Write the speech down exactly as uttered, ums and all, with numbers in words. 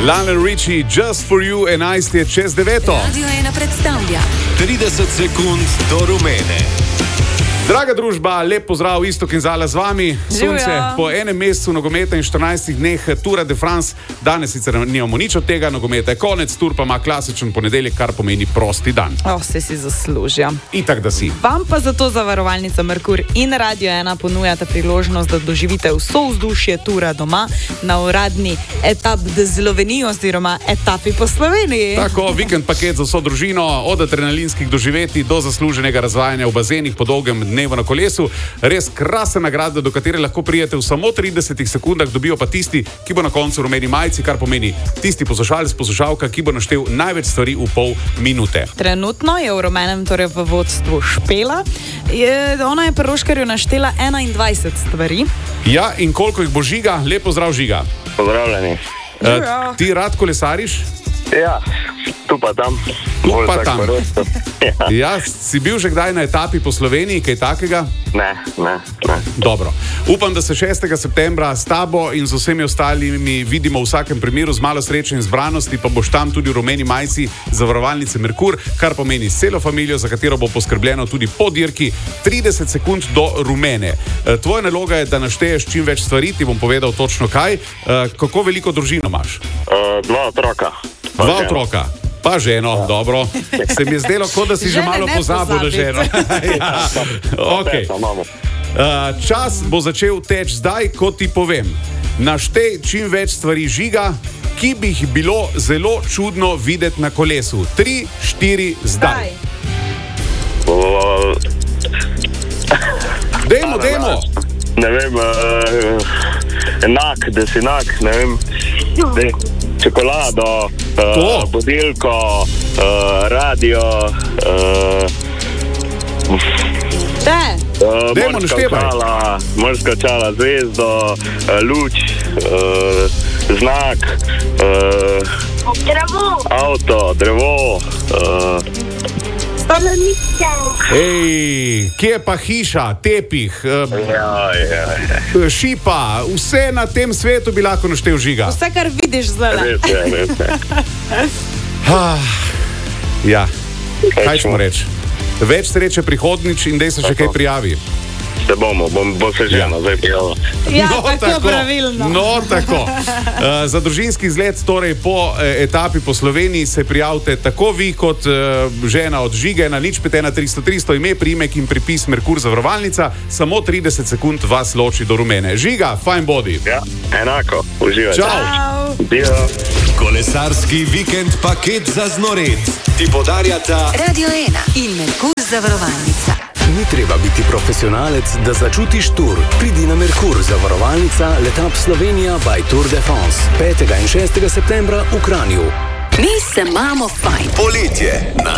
Lionel Richie, Just for You, enajst je čez deveto. Radio ena predstavlja trideset sekund do rumene. Draga družba, lep pozdrav, Iztok in Zala z vami. Sonce Živjo. po enem mesecu nogometa in štirinajstih dneh Tour de France. Danes sicer nimamo nič od tega, nogometa je konec, Tour pa ima klasičen ponedeljek, kar pomeni prosti dan. Oh, se si zaslužijo. Itak da si. Vam pa zato zavarovalnica Merkur in Radio ena ponujata priložnost, da doživite vso vzdušje tura doma na uradni etap de Slovenijo oziroma etapi po Sloveniji. Tako, vikend paket za vso družino, od adrenalinskih doživetij do zasluženega razvajanja v bazenih po dolgem dnevu na kolesu. Res krasna nagrada, do katere lahko prijete v samo tridesetih sekundah, dobijo pa tisti, ki bo na koncu v rumeni majici, kar pomeni tisti poslušalec, poslušalka, ki bo naštel največ stvari v pol minute. Trenutno je v rumenem, torej v vodstvu Špela. Je, ona je pri Roškarju naštela enaindvajset stvari. Ja, in koliko jih bo Žiga? Lep pozdrav, Žiga. Pozdravljeni. Uh, ti rad kolesariš? Ja, tu pa tam. Tu Bolj pa tak tam. porosto. Ja. Ja, si bil že kdaj na etapi po Sloveniji, kaj takega? Ne, ne, ne. Dobro. Upam, da se šestega septembra s tabo in z vsemi ostalimi vidimo v vsakem primeru z malo sreče in zbranosti, pa boš tam tudi v rumeni majici zavarovalnice Merkur, kar pomeni celo familijo, za katero bo poskrbljeno tudi po dirki. trideset sekund do rumene. E, Tvoja naloga je, da našteješ čim več stvari, ti bom povedal točno kaj. E, Kako veliko družino imaš? Uh, dva otroka. Pa Dva ženo. otroka. Pa ženo, ja. Dobro. Se mi je zdelo, kot da si že Žene malo ne pozabil na pozabiti. ženo. Ja. Okay. Pesa imamo. Uh, čas bo začel teči zdaj, ko ti povem. Naštej čim več stvari, Žiga, ki bi jih bilo zelo čudno videti na kolesu. Tri, štiri, zdaj. Uh, Dajmo, dajmo. ne vem, uh, enak, desinak, ne vem. Dej, čokolado, To. uh, budilko, uh, radio, uh, Te, uh, Dajmo, morska naštevaj. očala, morska očala, zvezdo, uh, luč, uh, znak, uh, Drevo, avto, drevo. Uh, stolnice, Ej, kje je pa hiša, tepih, uh, ja, ja, ja. šipa, vse na tem svetu bi lahko naštel, Žiga. vse, kar vidiš zdaj. Res je, res je. Ah, ja, kaj smo reči? Več sreče prihodnič in dej se še kaj prijavi. Se bomo, bom, bo se žena, Ja. zdaj prijavila. Ja, tako pravilno. No, tako. Uh, za družinski izlet, torej po eh, etapi po Sloveniji, se prijavite tako vi kot eh, žena od Žige na nič pet ena tristo tristo, ime, priimek in pripis Merkur zavarovalnica. Samo trideset sekund vas loči do rumene. Žiga, fajn bodi. Ja, enako, uživajte. Čau. Ciao. Dio. Kolesarski vikend paket za znored. Ti podarjata Radio ena in Merkur zavarovalnica. Ni treba biti profesionalec, da začutiš tur. Pridi na Merkur, zavarovalnica Letap Slovenija by Tour de France. petega in šestega septembra v Kranju. Mi se imamo fajn. poletje.